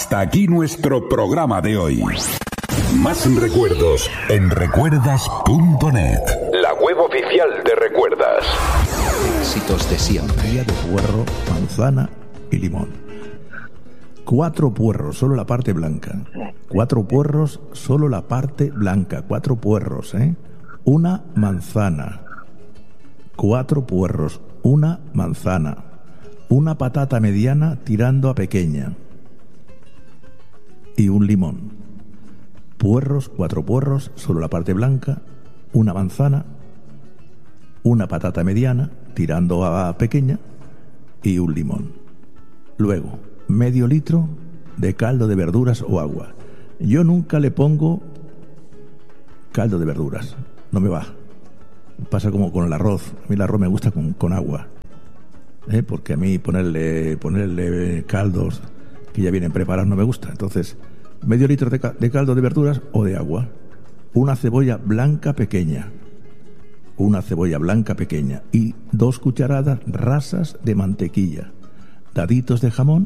Hasta aquí nuestro programa de hoy. Más recuerdos en recuerdas.net, la web oficial de Recuerdas. Éxitos de siempre. De puerro, manzana y limón. 4 puerros, solo la parte blanca. 4 puerros, solo la parte blanca. 4 puerros, ¿eh? Una manzana. 4 puerros, una manzana. Una patata mediana tirando a pequeña. Y un limón. Puerros, 4 puerros, solo la parte blanca. Una manzana. Una patata mediana tirando a pequeña. Y un limón. Luego, medio litro de caldo de verduras o agua. Yo nunca le pongo caldo de verduras. No me va. Pasa como con el arroz. A mí el arroz me gusta con agua. Porque a mí ponerle caldos que ya vienen preparados no me gusta. Entonces, medio litro de caldo de verduras o de agua. Una cebolla blanca pequeña. Una cebolla blanca pequeña. Y 2 cucharadas rasas de mantequilla. Daditos de jamón.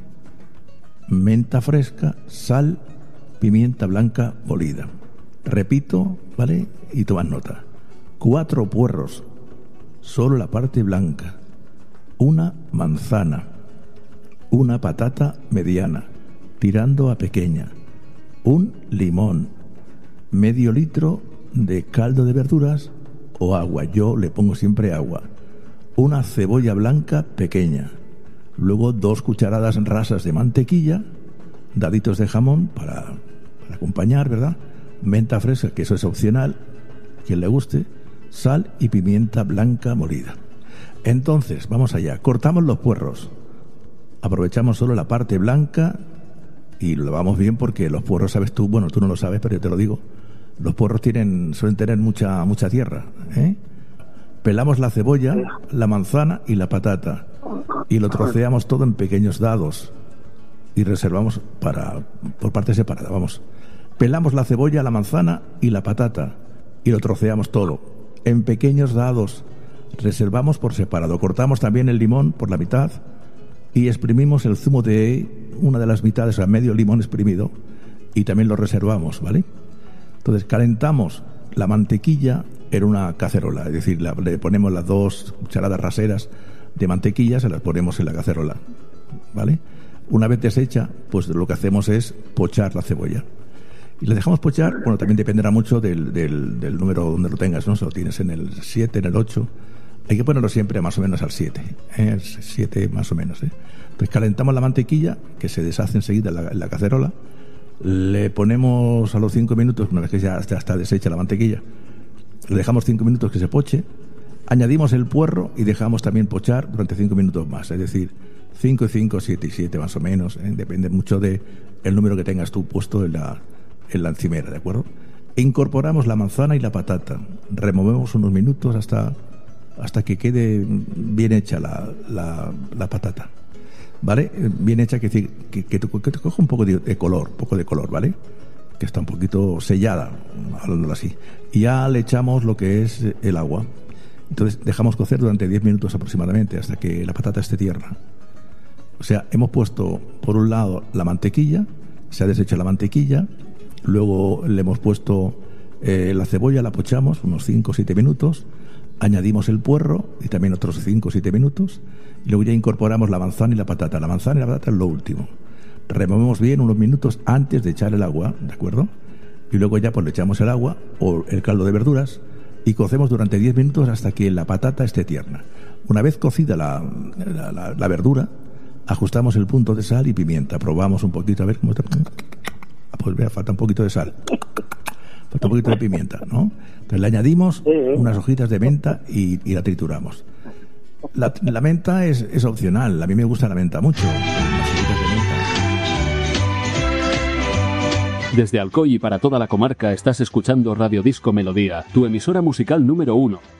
Menta fresca. Sal. Pimienta blanca molida. Repito, ¿vale? Y tomad nota. 4 puerros. Solo la parte blanca. Una manzana. Una patata mediana tirando a pequeña. Un limón. Medio litro de caldo de verduras o agua. Yo le pongo siempre agua. Una cebolla blanca pequeña. Luego 2 cucharadas rasas de mantequilla. Daditos de jamón para acompañar, ¿verdad? Menta fresca, que eso es opcional, quien le guste. Sal y pimienta blanca molida. Entonces, vamos allá. Cortamos los puerros. Aprovechamos solo la parte blanca y lo lavamos bien porque los puerros, sabes tú, bueno, tú no lo sabes, pero yo te lo digo. Los puerros suelen tener mucha tierra, ¿eh? Pelamos la cebolla, la manzana y la patata y lo troceamos todo en pequeños dados y reservamos por partes separadas, vamos. Pelamos la cebolla, la manzana y la patata y lo troceamos todo en pequeños dados. Reservamos por separado. Cortamos también el limón por la mitad y exprimimos el zumo de una de las mitades, o sea, medio limón exprimido, y también lo reservamos, ¿vale? Entonces calentamos la mantequilla en una cacerola, es decir, le ponemos las 2 cucharadas raseras de mantequilla, se las ponemos en la cacerola, ¿vale? Una vez deshecha, pues lo que hacemos es pochar la cebolla. Y la dejamos pochar, bueno, también dependerá mucho del número donde lo tengas, ¿no? Si lo tienes en el 7, en el 8, hay que ponerlo siempre más o menos al 7, ¿eh? 7 más o menos, ¿eh? Entonces calentamos la mantequilla, que se deshace enseguida en la cacerola, le ponemos a los 5 minutos, una vez que ya está deshecha la mantequilla, le dejamos 5 minutos que se poche, añadimos el puerro y dejamos también pochar durante 5 minutos más, es decir, 5 y 5, 7 y 7 más o menos, ¿eh? Depende mucho del número que tengas tú puesto en la encimera, ¿de acuerdo? Incorporamos la manzana y la patata, removemos unos minutos hasta que quede bien hecha la patata, ¿vale? Bien hecha, que decir que te coja un poco de color, ¿vale? Que está un poquito sellada, hablándolo así. Y ya le echamos lo que es el agua. Entonces dejamos cocer durante 10 minutos aproximadamente hasta que la patata esté tierna. O sea, hemos puesto por un lado la mantequilla, se ha deshecho la mantequilla, luego le hemos puesto la cebolla, la pochamos unos 5 o 7 minutos, añadimos el puerro y también otros 5 o 7 minutos, y luego ya incorporamos la manzana y la patata. La manzana y la patata es lo último. Removemos bien unos minutos antes de echar el agua, ¿de acuerdo? Y luego ya pues le echamos el agua o el caldo de verduras y cocemos durante 10 minutos hasta que la patata esté tierna. Una vez cocida la verdura, ajustamos el punto de sal y pimienta. Probamos un poquito a ver cómo está. Pues vea, falta un poquito de sal. Falta un poquito de pimienta, ¿no? Entonces le añadimos unas hojitas de menta y la trituramos. La menta es opcional. A mí me gusta la menta mucho. Las hojitas de menta. Desde Alcoy y para toda la comarca estás escuchando Radio Disco Melodía, tu emisora musical número 1.